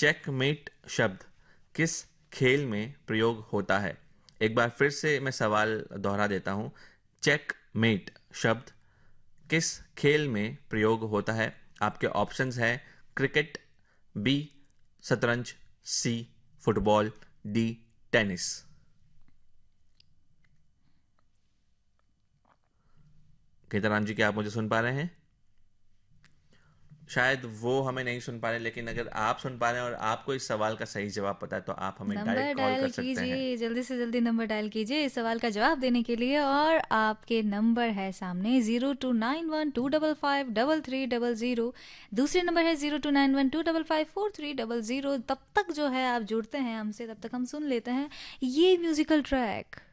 Checkmate शब्द किस खेल में प्रयोग होता है? एक बार फिर से मैं सवाल दोहरा देता हूं। चेकमेट शब्द किस खेल में प्रयोग होता है? आपके ऑप्शंस हैं क्रिकेट, बी शतरंज, C football, D tennis. Gitarama जी, क्या आप मुझे सुन पा रहे हैं? शायद वो हमें नहीं सुन पा रहे, लेकिन अगर आप सुन पा रहे हैं और आपको इस सवाल का सही जवाब पता है तो आप हमें नंबर डायरेक्ट कॉल डायल कर सकते हैं। कीजिए, जल्दी से जल्दी नंबर डायल कीजिए इस सवाल का जवाब देने के लिए। और आपके नंबर है सामने 0291255300। दूसरे नंबर है 0291255430। तब तक जो है आप जुड़ते हैं हमसे, तब तक हम सुन लेते हैं ये म्यूजिकल ट्रैक।